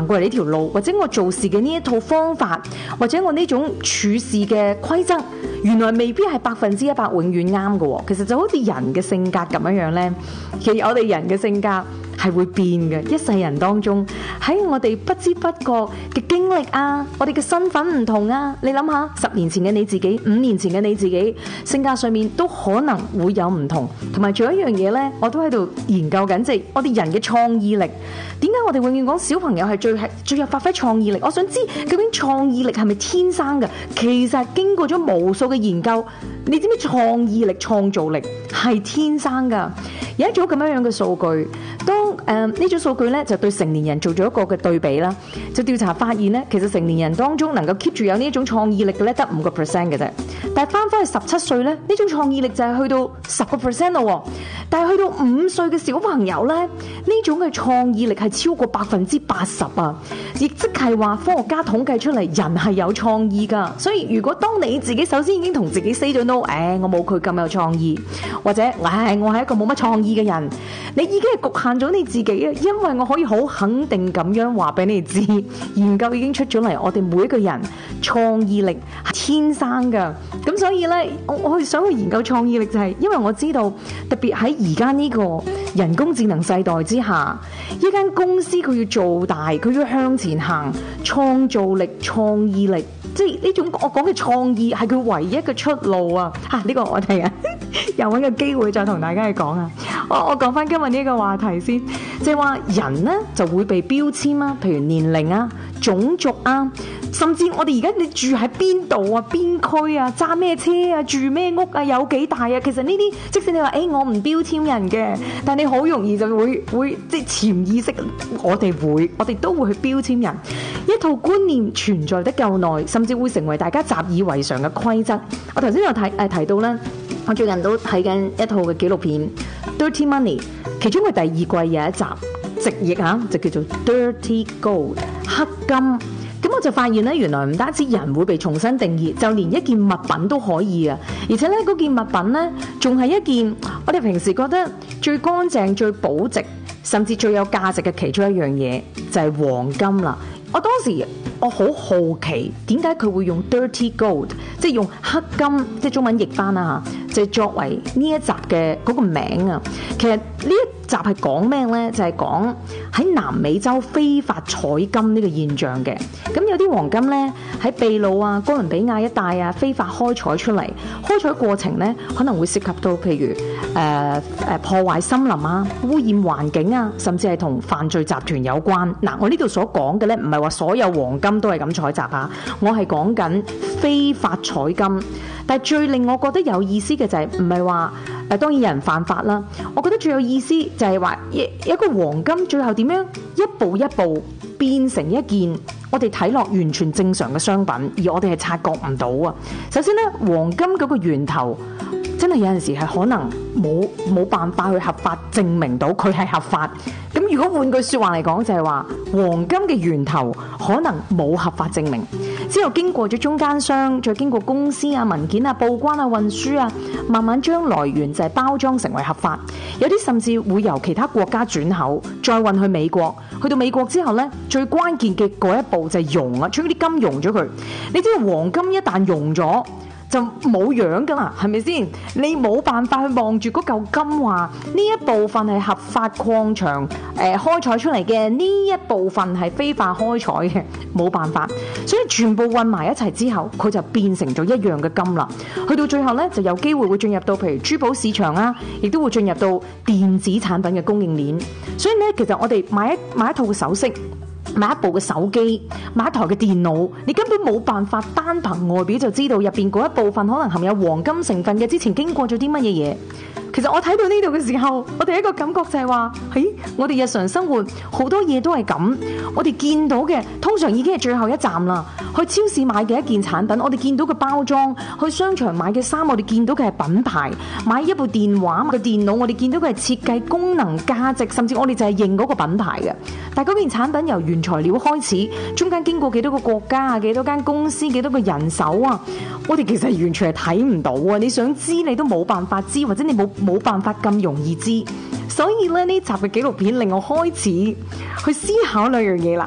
行過嚟呢條路，或者我做事嘅呢一套方法，或者我呢種處事嘅規則，原來未必係100%永遠啱嘅。其實就好似人嘅性格咁樣呢，其實我哋人嘅性格係會變嘅，一世人當中喺我哋不知不覺嘅經歷啊，我哋嘅身份唔同啊，你諗下10年前嘅你自己，5年前嘅你自己，性格上面都可能會有唔同。同埋仲有一樣嘢呢，我都喺度研究緊，即係我哋人嘅創意力。點解我哋永遠講小朋友係最有發揮創意力？我想知究竟創意力係咪天生嘅？其實經過咗無數嘅研究，你知唔知創意力、創造力係天生㗎？有一組咁樣嘅數據，當呢組數據咧就對成年人做咗一個嘅對比啦，就調查發現咧，其實成年人當中能夠 keep 住有呢一種創意力嘅咧，得5% 嘅啫。但係翻去17歲咧，呢種創意力就係去到10% 咯。但係去到5歲嘅小朋友咧，呢種嘅創意力係超過80%啊！亦即係話科學家統計出嚟，人係有創意㗎。所以如果當你自己首先已經同自己 say 咗 no， 我冇佢咁有創意，或者我係一個冇乜創意嘅人，你已經係局限咗你自己啊！因為我可以好肯定咁樣話俾你知，研究已經出咗嚟，我哋每一個人創意力係天生㗎。咁所以咧，我想去研究創意力就係因為我知道，特別喺而家呢個人工智能世代之下，一間公司佢要做大，佢要向前行，創造力、創意力，即係呢種我講嘅創意係佢唯一嘅出路啊！呢個我哋又搵個機會再同大家去講啊！我講翻今日呢個話題先，即係話人呢就會被標籤啊，譬如年齡啊、種族啊，甚至我哋而家你住喺邊度啊、邊區啊、揸咩車啊、住咩屋啊、有幾大啊，其實呢啲即使你話我唔標籤人嘅，但你好容易就會即係潛意識，我哋都會去標籤人。一套觀念存在得夠耐，甚至會成為大家習以為常嘅規則。我頭先有提到咧，我最近都睇緊一套嘅紀錄片《Dirty Money》，其中嘅第2季有一集直譯就叫做 Dirty Gold 黑金。咁我就發現咧，原來唔單止人會被重新定義，就連一件物品都可以啊！而且咧，嗰件物品咧，仲係一件我哋平時覺得最乾淨、最保值，甚至最有價值嘅其中一樣嘢，就係黃金啦。我當時我好好奇，點解佢會用 dirty gold， 即係用黑金，即係中文譯翻啦嚇，就係作為呢一集嘅嗰個名啊。其實呢一集係講咩呢？就係講喺南美洲非法採金呢個現象嘅。咁有啲黃金呢，喺秘魯啊、哥倫比亞一帶啊非法開採出嚟，開採過程呢可能會涉及到譬如破壞森林啊、污染環境啊，甚至係同犯罪集團有關。嗱，我呢度所講嘅呢，唔係話所有黃金都係咁採集啊，我係講緊非法採金。但係最令我覺得有意思嘅就係唔係話當然有人犯法啦，我覺得最有意思就係話一個黃金最後點樣一步一步變成一件我哋睇落完全正常嘅商品，而我哋係察覺唔到啊。首先呢，黃金嗰個源頭真係有陣時係可能冇辦法去合法證明到佢係合法。咁如果換句說話嚟講，就係話黃金嘅源頭可能冇合法證明，之後經過咗中間商，再經過公司啊、文件啊、報關啊、運輸啊，慢慢將來源就係包裝成為合法。有啲甚至會由其他國家轉口，再運去美國。去到美國之後呢，最關鍵嘅嗰一步就係熔啊，將啲金熔咗佢。你知道黃金一旦熔咗就冇樣噶啦，係咪先？你冇辦法去望住嗰嚿金話呢一部分係合法礦場開採出嚟嘅，呢一部分係非法開採嘅，冇辦法。所以全部混埋一齊之後，佢就變成咗一樣嘅金啦。去到最後呢，就有機會進入到譬如珠寶市場啊，亦都會進入到電子產品嘅供應鏈。所以呢，其實我哋買一套嘅首飾，買一部嘅手機，買一台嘅電腦，你根本冇辦法單憑外表就知道入邊嗰一部分可能含有黃金成分嘅，之前經過咗啲乜嘢嘢。其實我睇到呢度嘅時候，我第一個感覺就係話，我哋日常生活好多嘢都係咁，我哋見到嘅通常已經係最後一站啦。去超市買嘅一件產品，我哋見到嘅包裝；去商場買嘅衫，我哋見到嘅係品牌；買一部電話、買個電腦，我哋見到嘅係設計、功能、價值，甚至我哋就係認嗰個品牌嘅。但係嗰件產品由原材料開始，中間經過幾多個國家啊、幾多間公司、幾多個人手啊，我哋其實完全係睇唔到啊！你想知你都冇辦法知，或者你冇辦法咁容易知。所以咧，呢集嘅紀錄片令我開始去思考兩樣嘢啦。